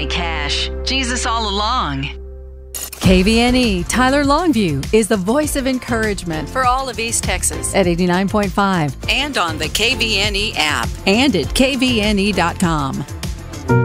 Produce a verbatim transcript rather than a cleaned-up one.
Johnny Cash. Jesus all along. K V N E Tyler Longview is the voice of encouragement for all of East Texas at eighty-nine point five and on the K V N E app and at K V N E dot com.